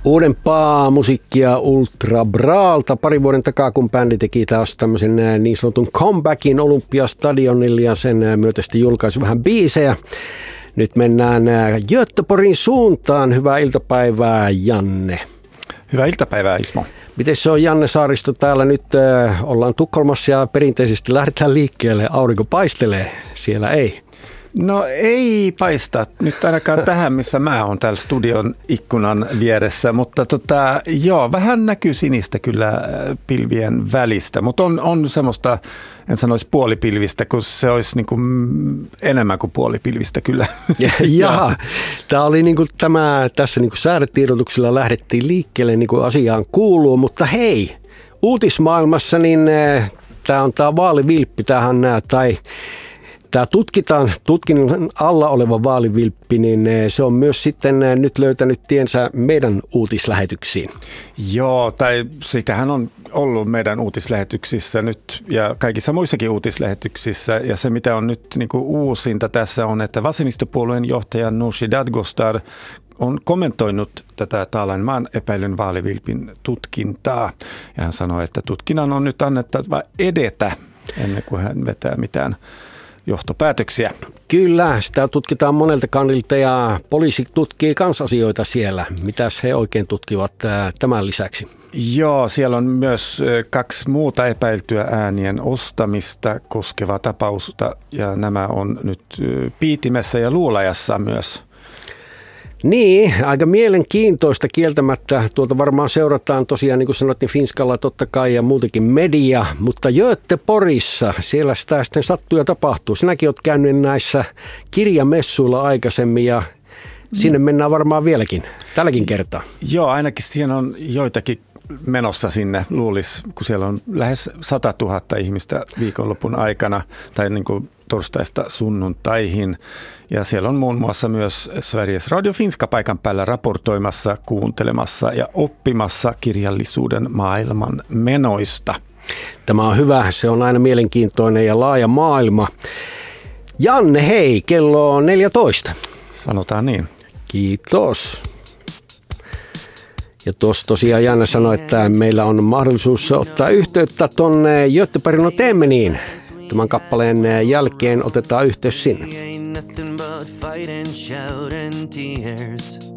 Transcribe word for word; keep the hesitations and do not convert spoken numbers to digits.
Uudempaa musiikkia Ultra Braalta pari vuoden takaa, kun bändi teki taas tämmöisen niin sanotun comebackin Olympiastadionille ja sen myötä sitten julkaisi vähän biisejä. Nyt mennään Göteborgin suuntaan. Hyvää iltapäivää, Janne. Hyvää iltapäivää, Ismo. Miten se on, Janne Saaristo, täällä nyt äh, ollaan Tukholmassa ja perinteisesti lähdetään liikkeelle. Aurinko paistelee, siellä ei. No ei paista nyt ainakaan tähän, missä mä oon täällä studion ikkunan vieressä, mutta tota, joo, vähän näkyy sinistä kyllä pilvien välistä, mutta on, on semmoista, en sanoisi puolipilvistä, kun se olisi niin kuin enemmän kuin puolipilvistä kyllä. Jaha, tämä oli niin kuin tämä, tässä niin kuin säädetiedotuksilla lähdettiin liikkeelle niin kuin asiaan kuuluu, mutta hei, uutismaailmassa niin tämä on tämä vaalivilppi, tämähän nämä, tai Tämä tutkitaan, tutkinnan alla oleva vaalivilppi, niin se on myös sitten nyt löytänyt tiensä meidän uutislähetyksiin. Joo, tai sitähän on ollut meidän uutislähetyksissä nyt ja kaikissa muissakin uutislähetyksissä. Ja se, mitä on nyt niin kuin uusinta tässä on, että vasemmistopuolueen johtaja Nooshi Dadgostar on kommentoinut tätä Taalanmaan epäilyn vaalivilpin tutkintaa. Ja hän sanoi, että tutkinnan on nyt annettava edetä ennen kuin hän vetää mitään johtopäätöksiä. Kyllä, sitä tutkitaan monelta kantilta ja poliisi tutkii kans asioita siellä. Mitäs he oikein tutkivat tämän lisäksi? Joo, siellä on myös kaksi muuta epäiltyä äänien ostamista koskevaa tapausta ja nämä on nyt piitimessä ja luulajassa myös. Niin, aika mielenkiintoista kieltämättä. Tuolta varmaan seurataan tosiaan, niin kuin sanottiin, Finskalla totta kai ja muutenkin media, mutta Göteborgissa, siellä sitä sitten sattuu ja tapahtuu. Sinäkin olet käynyt näissä kirjamessuilla aikaisemmin ja sinne mennään varmaan vieläkin, tälläkin kertaa. Joo, ainakin siinä on joitakin menossa sinne, luulisi, kun siellä on lähes sata tuhatta ihmistä viikonlopun aikana tai niin kuin torstaista sunnuntaihin. Ja siellä on muun muassa myös Sveriges Radio Finska paikan päällä raportoimassa, kuuntelemassa ja oppimassa kirjallisuuden maailman menoista. Tämä on hyvä, se on aina mielenkiintoinen ja laaja maailma. Janne, hei, kello on neljätoista. Sanotaan niin. Kiitos. Ja tuossa tosiaan Janne sanoi, että meillä on mahdollisuus ottaa yhteyttä tuonne Göteborgin no teemme niin. Tämän kappaleen jälkeen otetaan yhteys sinne.